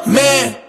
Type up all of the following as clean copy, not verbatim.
me.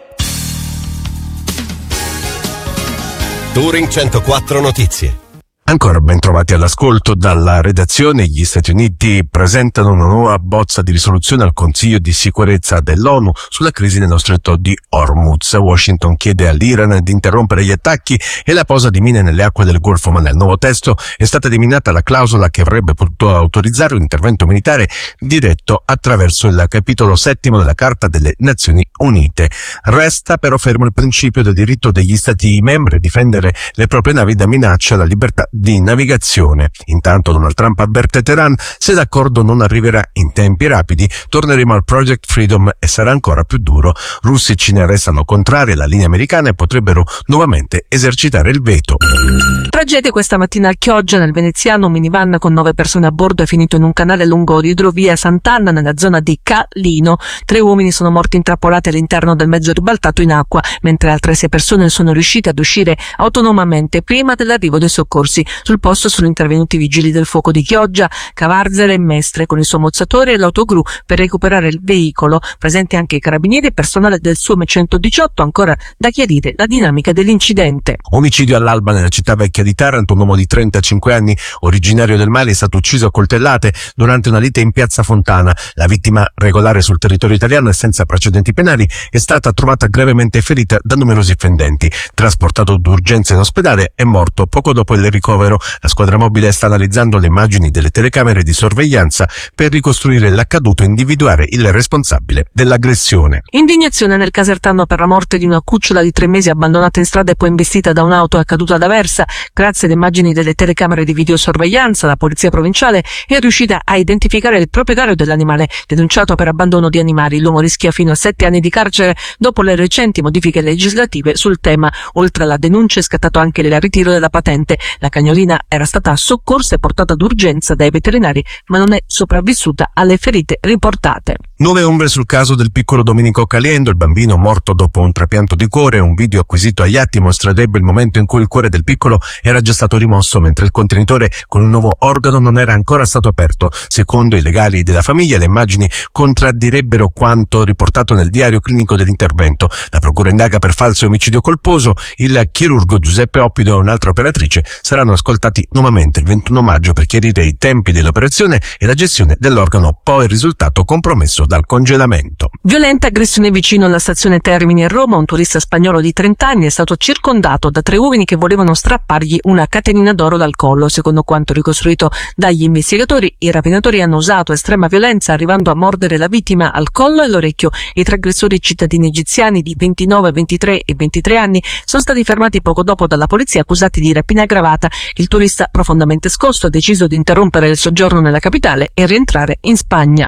Touring 104 Notizie. Ancora ben trovati all'ascolto dalla redazione. Gli Stati Uniti presentano una nuova bozza di risoluzione al Consiglio di sicurezza dell'ONU sulla crisi nello stretto di Hormuz. Washington chiede all'Iran di interrompere gli attacchi e la posa di mine nelle acque del Golfo, ma nel nuovo testo è stata eliminata la clausola che avrebbe potuto autorizzare un intervento militare diretto attraverso il capitolo 7 della Carta delle Nazioni Unite. Resta però fermo il principio del diritto degli Stati membri a difendere le proprie navi da minaccia alla libertà di navigazione. Intanto Donald Trump avverte Teheran: se l'accordo non arriverà in tempi rapidi torneremo al Project Freedom e sarà ancora più duro. Russi e Cina restano contrari alla linea americana e potrebbero nuovamente esercitare il veto. Tragedia questa mattina a Chioggia, nel veneziano. Un minivan con 9 persone a bordo è finito in un canale lungo l'idrovia Sant'Anna nella zona di Calino. 3 uomini sono morti intrappolati all'interno del mezzo ribaltato in acqua, mentre altre 6 persone sono riuscite ad uscire autonomamente prima dell'arrivo dei soccorsi. Sul posto sono intervenuti i vigili del fuoco di Chioggia, Cavarzere e Mestre con il suo mozzatore e l'autogru per recuperare il veicolo. Presenti anche i carabinieri e personale del SUAM 118. Ancora da chiarire la dinamica dell'incidente. Omicidio all'alba nella città vecchia di Taranto. Un uomo di 35 anni, originario del Mali, è stato ucciso a coltellate durante una lite in piazza Fontana. La vittima, regolare sul territorio italiano e senza precedenti penali, è stata trovata gravemente ferita da numerosi fendenti. Trasportato d'urgenza in ospedale, è morto poco dopo il ricovero. La squadra mobile sta analizzando le immagini delle telecamere di sorveglianza per ricostruire l'accaduto e individuare il responsabile dell'aggressione. Indignazione nel Casertano per la morte di una cucciola di 3 mesi abbandonata in strada e poi investita da un'auto accaduta ad Aversa. Grazie alle immagini delle telecamere di videosorveglianza, la polizia provinciale è riuscita a identificare il proprietario dell'animale. Denunciato per abbandono di animali, l'uomo rischia fino a 7 anni di carcere dopo le recenti modifiche legislative sul tema. Oltre alla denuncia è scattato anche il ritiro della patente. La cagnolina era stata soccorsa e portata d'urgenza dai veterinari, ma non è sopravvissuta alle ferite riportate. Nuove ombre sul caso del piccolo Domenico Caliendo, il bambino morto dopo un trapianto di cuore. Un video acquisito agli atti mostrerebbe il momento in cui il cuore del piccolo era già stato rimosso, mentre il contenitore con un nuovo organo non era ancora stato aperto. Secondo i legali della famiglia, le immagini contraddirebbero quanto riportato nel diario clinico dell'intervento. La procura indaga per falso e omicidio colposo. Il chirurgo Giuseppe Oppido e un'altra operatrice saranno ascoltati nuovamente il 21 maggio per chiarire i tempi dell'operazione e la gestione dell'organo, poi risultato compromesso dal congelamento. Violenta aggressione vicino alla stazione Termini a Roma. Un turista spagnolo di 30 anni è stato circondato da 3 uomini che volevano strappargli una catenina d'oro dal collo. Secondo quanto ricostruito dagli investigatori, i rapinatori hanno usato estrema violenza, arrivando a mordere la vittima al collo e all'orecchio. I 3 aggressori cittadini egiziani di 29, 23 e 23 anni sono stati fermati poco dopo dalla polizia, accusati di rapina aggravata. Il turista, profondamente scosso, ha deciso di interrompere il soggiorno nella capitale e rientrare in Spagna.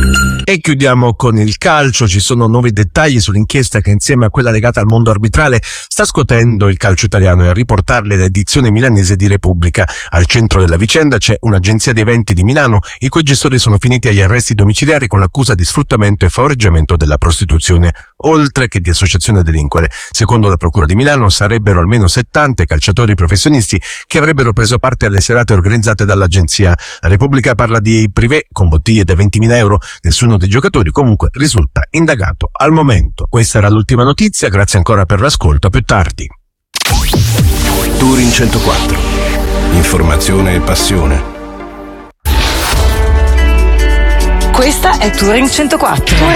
E chiudiamo con il calcio. Ci sono nuovi dettagli sull'inchiesta che, insieme a quella legata al mondo arbitrale, sta scuotendo il calcio italiano, e a riportarle l'edizione milanese di Repubblica. Al centro della vicenda c'è un'agenzia di eventi di Milano, i cui gestori sono finiti agli arresti domiciliari con l'accusa di sfruttamento e favoreggiamento della prostituzione, oltre che di associazione a delinquere. Secondo la procura di Milano sarebbero almeno 70 calciatori professionisti che avrebbero preso parte alle serate organizzate dall'agenzia. La Repubblica parla di privé con bottiglie da 20.000 euro. Nessuno dei giocatori comunque risulta indagato al momento. Questa era l'ultima notizia, grazie ancora per l'ascolto, a più tardi. Touring 104. Informazione e passione. Questa è Touring 104.